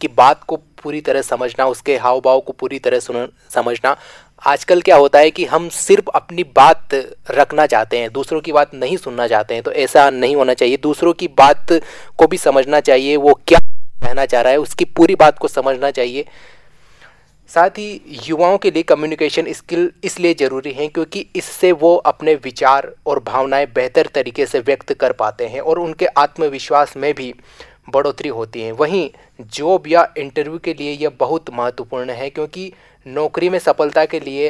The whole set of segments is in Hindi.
उसकी बात को पूरी तरह समझना, उसके हाव भाव को पूरी तरह समझना। आजकल क्या होता है कि हम सिर्फ अपनी बात रखना चाहते हैं, दूसरों की बात नहीं सुनना चाहते हैं। तो ऐसा नहीं होना चाहिए, दूसरों की बात को भी समझना चाहिए, वो क्या कहना चाह रहा है उसकी पूरी बात को समझना चाहिए। साथ ही युवाओं के लिए कम्युनिकेशन स्किल इसलिए ज़रूरी है क्योंकि इससे वो अपने विचार और भावनाएं बेहतर तरीके से व्यक्त कर पाते हैं और उनके आत्मविश्वास में भी बढ़ोतरी होती है। वहीं जॉब या इंटरव्यू के लिए यह बहुत महत्वपूर्ण है क्योंकि नौकरी में सफलता के लिए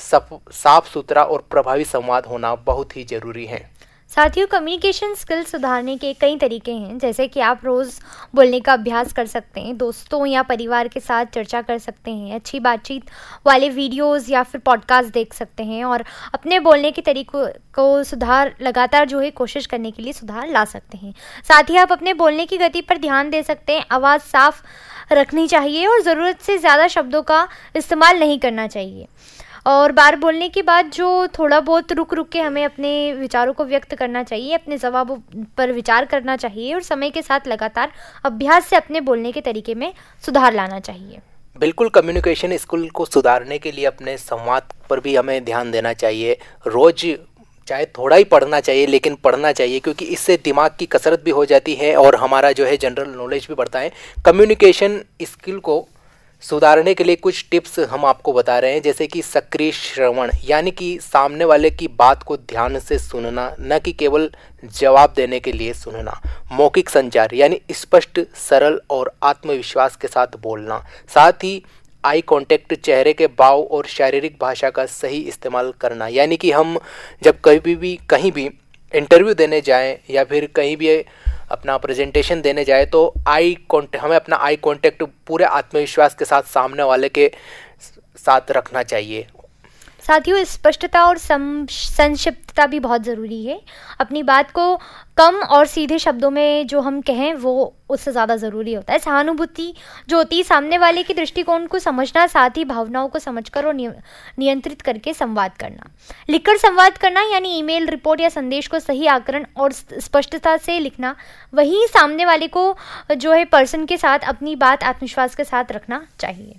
साफ सुथरा और प्रभावी संवाद होना बहुत ही ज़रूरी है। साथियों, कम्युनिकेशन स्किल सुधारने के कई तरीके हैं, जैसे कि आप रोज़ बोलने का अभ्यास कर सकते हैं, दोस्तों या परिवार के साथ चर्चा कर सकते हैं, अच्छी बातचीत वाले वीडियोस या फिर पॉडकास्ट देख सकते हैं और अपने बोलने के तरीकों को लगातार जो है कोशिश करने के लिए सुधार ला सकते हैं। साथ ही आप अपने बोलने की गति पर ध्यान दे सकते हैं, आवाज़ साफ रखनी चाहिए और ज़रूरत से ज़्यादा शब्दों का इस्तेमाल नहीं करना चाहिए। और बार बोलने के बाद जो थोड़ा बहुत रुक के हमें अपने विचारों को व्यक्त करना चाहिए, अपने जवाबों पर विचार करना चाहिए और समय के साथ लगातार अभ्यास से अपने बोलने के तरीके में सुधार लाना चाहिए। बिल्कुल, कम्युनिकेशन स्किल को सुधारने के लिए अपने संवाद पर भी हमें ध्यान देना चाहिए। रोज चाहे थोड़ा ही पढ़ना चाहिए, लेकिन पढ़ना चाहिए क्योंकि इससे दिमाग की कसरत भी हो जाती है और हमारा जो है जनरल नॉलेज भी बढ़ता है। कम्युनिकेशन स्किल को सुधारने के लिए कुछ टिप्स हम आपको बता रहे हैं, जैसे कि सक्रिय श्रवण, यानी कि सामने वाले की बात को ध्यान से सुनना, न कि केवल जवाब देने के लिए सुनना। मौखिक संचार, यानी स्पष्ट, सरल और आत्मविश्वास के साथ बोलना। साथ ही आई कांटेक्ट, चेहरे के भाव और शारीरिक भाषा का सही इस्तेमाल करना, यानी कि हम जब कहीं भी इंटरव्यू देने जाएं या फिर कहीं भी अपना प्रेजेंटेशन देने जाए तो हमें अपना आई कांटेक्ट पूरे आत्मविश्वास के साथ सामने वाले के साथ रखना चाहिए। साथियों, स्पष्टता और संक्षिप्तता भी बहुत ज़रूरी है। अपनी बात को कम और सीधे शब्दों में जो हम कहें वो उससे ज़्यादा ज़रूरी होता है। सहानुभूति जो होती है, सामने वाले की दृष्टिकोण को समझना, साथ ही भावनाओं को समझकर और नियंत्रित करके संवाद करना। लिखकर संवाद करना, यानी ईमेल, रिपोर्ट या संदेश को सही आकरण और स्पष्टता से लिखना। वहीं सामने वाले को जो है पर्सन के साथ अपनी बात आत्मविश्वास के साथ रखना चाहिए।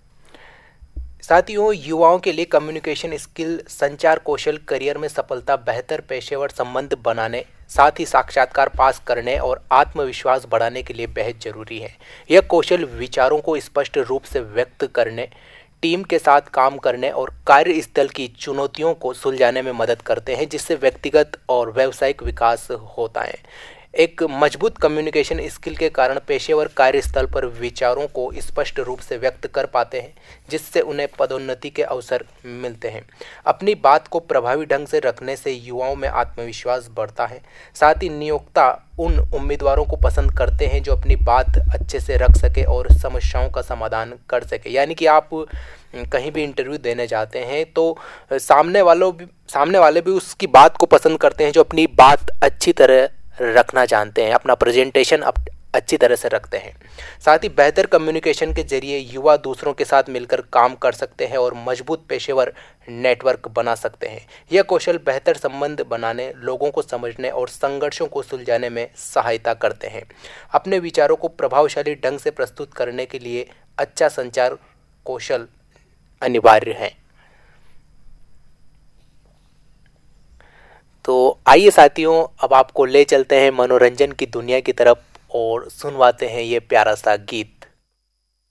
साथियों, युवाओं के लिए कम्युनिकेशन स्किल संचार कौशल करियर में सफलता, बेहतर पेशेवर संबंध बनाने, साथ ही साक्षात्कार पास करने और आत्मविश्वास बढ़ाने के लिए बेहद जरूरी है। यह कौशल विचारों को स्पष्ट रूप से व्यक्त करने, टीम के साथ काम करने और कार्यस्थल की चुनौतियों को सुलझाने में मदद करते हैं, जिससे व्यक्तिगत और व्यावसायिक विकास होता है। एक मजबूत कम्युनिकेशन स्किल के कारण पेशेवर कार्यस्थल पर विचारों को स्पष्ट रूप से व्यक्त कर पाते हैं, जिससे उन्हें पदोन्नति के अवसर मिलते हैं। अपनी बात को प्रभावी ढंग से रखने से युवाओं में आत्मविश्वास बढ़ता है। साथ ही नियोक्ता उन उम्मीदवारों को पसंद करते हैं जो अपनी बात अच्छे से रख सके और समस्याओं का समाधान कर सके। यानी कि आप कहीं भी इंटरव्यू देने जाते हैं तो सामने वाले भी उसकी बात को पसंद करते हैं जो अपनी बात अच्छी तरह रखना जानते हैं, अपना प्रेजेंटेशन अच्छी तरह से रखते हैं। साथ ही बेहतर कम्युनिकेशन के जरिए युवा दूसरों के साथ मिलकर काम कर सकते हैं और मजबूत पेशेवर नेटवर्क बना सकते हैं। यह कौशल बेहतर संबंध बनाने, लोगों को समझने और संघर्षों को सुलझाने में सहायता करते हैं। अपने विचारों को प्रभावशाली ढंग से प्रस्तुत करने के लिए अच्छा संचार कौशल अनिवार्य है। तो आइए साथियों, अब आपको ले चलते हैं मनोरंजन की दुनिया की तरफ और सुनवाते हैं ये प्यारा सा गीत।